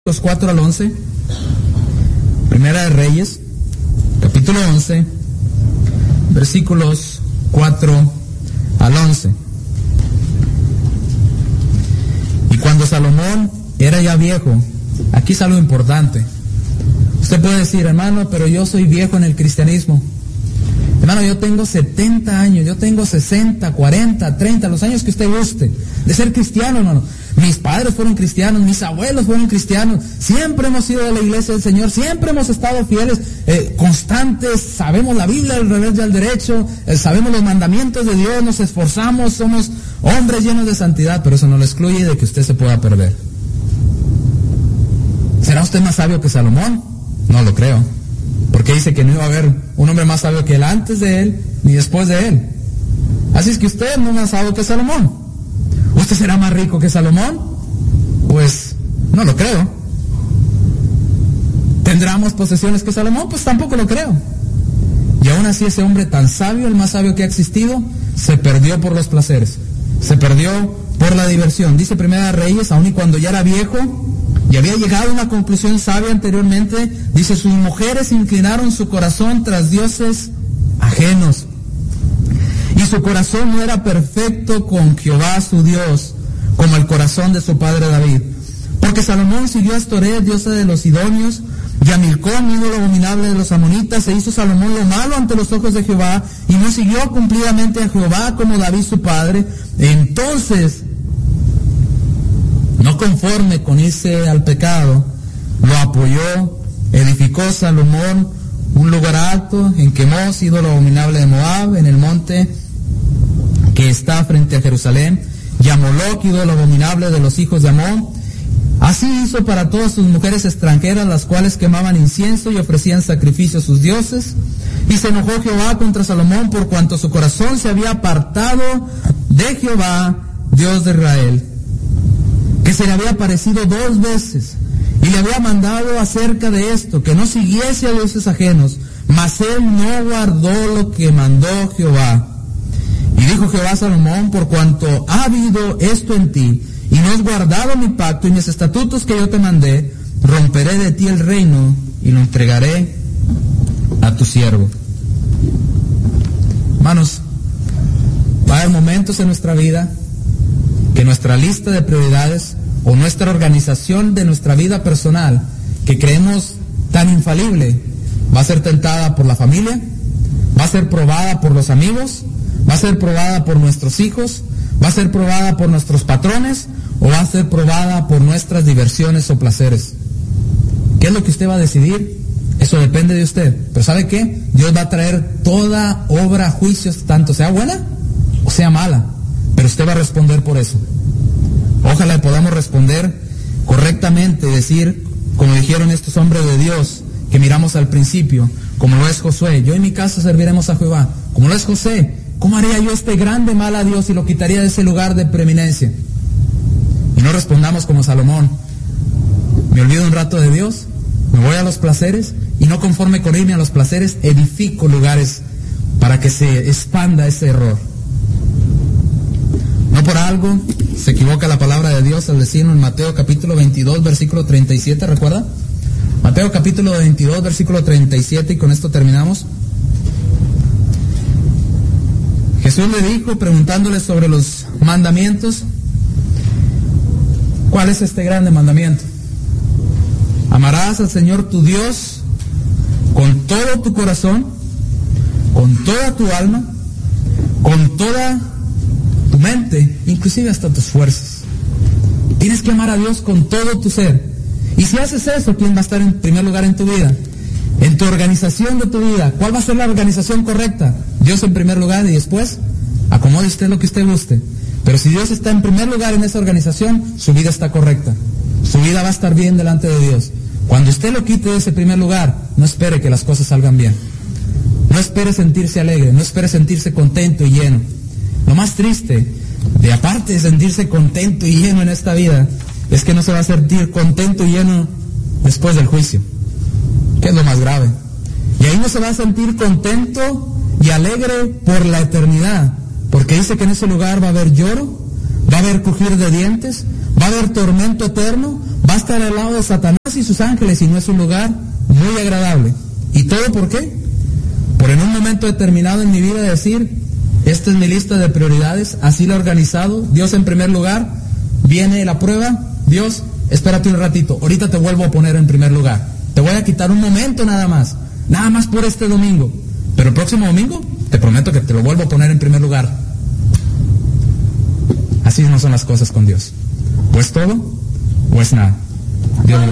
Los 4 al 11, Primera de Reyes, capítulo 11, versículos 4 al 11. Y cuando Salomón era ya viejo, aquí es algo importante. Usted puede decir, hermano, pero yo soy viejo en el cristianismo. Hermano, yo tengo 70 años, yo tengo 60, 40, 30, los años que usted guste de ser cristiano, hermano. Mis padres fueron cristianos, mis abuelos fueron cristianos, siempre hemos ido a la iglesia del Señor, siempre hemos estado fieles, constantes, sabemos la Biblia al revés y al derecho, sabemos los mandamientos de Dios, nos esforzamos, somos hombres llenos de santidad, pero eso no lo excluye de que usted se pueda perder. ¿Será usted más sabio que Salomón? No lo creo, porque dice que no iba a haber un hombre más sabio que él antes de él, ni después de él. Así es que usted no es más sabio que Salomón. ¿Usted será más rico que Salomón? Pues no lo creo. ¿Tendrá más posesiones que Salomón? Pues tampoco lo creo. Y aún así ese hombre tan sabio, el más sabio que ha existido, se perdió por los placeres, se perdió por la diversión. Dice Primera de Reyes, aun y cuando ya era viejo y había llegado a una conclusión sabia anteriormente, dice, sus mujeres inclinaron su corazón tras dioses ajenos. Y su corazón no era perfecto con Jehová su Dios, como el corazón de su padre David. Porque Salomón siguió a Astoret, diosa de los sidonios, y a Milcom, ídolo abominable de los amonitas, e hizo Salomón lo malo ante los ojos de Jehová, y no siguió cumplidamente a Jehová como David su padre. Entonces, no conforme con irse al pecado, lo apoyó, edificó Salomón un lugar alto en Quemos, ídolo abominable de Moab, en el monte que está frente a Jerusalén, y a Moloc, ídolo abominable de los hijos de Amón. Así hizo para todas sus mujeres extranjeras, las cuales quemaban incienso y ofrecían sacrificio a sus dioses. Y se enojó Jehová contra Salomón por cuanto su corazón se había apartado de Jehová, Dios de Israel, que se le había aparecido 2 veces, y le había mandado acerca de esto, que no siguiese a dioses ajenos, mas él no guardó lo que mandó Jehová. Y dijo Jehová a Salomón, por cuanto ha habido esto en ti, y no has guardado mi pacto y mis estatutos que yo te mandé, romperé de ti el reino, y lo entregaré a tu siervo. Hermanos, va a haber momentos en nuestra vida que nuestra lista de prioridades o nuestra organización de nuestra vida personal, que creemos tan infalible, va a ser tentada por la familia, va a ser probada por los amigos, va a ser probada por nuestros hijos, va a ser probada por nuestros patrones, o va a ser probada por nuestras diversiones o placeres. ¿Qué es lo que usted va a decidir? Eso depende de usted. Pero ¿sabe qué? Dios va a traer toda obra a juicio, tanto sea buena o sea mala, pero usted va a responder por eso. Ojalá podamos responder correctamente, decir, como dijeron estos hombres de Dios que miramos al principio, como lo es Josué, yo y mi casa serviremos a Jehová. Como lo es José, ¿cómo haría yo este grande mal a Dios y lo quitaría de ese lugar de preeminencia? Y no respondamos como Salomón, me olvido un rato de Dios, me voy a los placeres, y no conforme con irme a los placeres, edifico lugares para que se expanda ese error. No por algo se equivoca la palabra de Dios al decirnos en Mateo capítulo 22, versículo 37, ¿recuerda? Mateo capítulo 22, versículo 37, y con esto terminamos. Jesús le dijo, preguntándole sobre los mandamientos, ¿cuál es este grande mandamiento? Amarás al Señor tu Dios con todo tu corazón, con toda tu alma, con toda tu mente, inclusive hasta tus fuerzas. Tienes que amar a Dios con todo tu ser. Y si haces eso, ¿quién va a estar en primer lugar en tu vida? En tu organización de tu vida. ¿Cuál va a ser la organización correcta? Dios en primer lugar, y después acomode usted lo que usted guste. Pero si Dios está en primer lugar en esa organización, su vida está correcta. Su vida va a estar bien delante de Dios. Cuando usted lo quite de ese primer lugar, no espere que las cosas salgan bien. No espere sentirse alegre, no espere sentirse contento y lleno. Lo más triste, de aparte de sentirse contento y lleno en esta vida, es que no se va a sentir contento y lleno después del juicio, que es lo más grave. Y ahí no se va a sentir contento y alegre por la eternidad, porque dice que en ese lugar va a haber lloro, va a haber crujir de dientes, va a haber tormento eterno, va a estar al lado de Satanás. y sus ángeles y no es un lugar muy agradable. ¿Y todo por qué? Por en un momento determinado en mi vida decir, esta es mi lista de prioridades, así la he organizado, Dios en primer lugar, viene la prueba, Dios, espérate un ratito, ahorita te vuelvo a poner en primer lugar. Te voy a quitar un momento nada más por este domingo, pero el próximo domingo te prometo que te lo vuelvo a poner en primer lugar. Así no son las cosas con Dios. O es todo, o es nada. Dios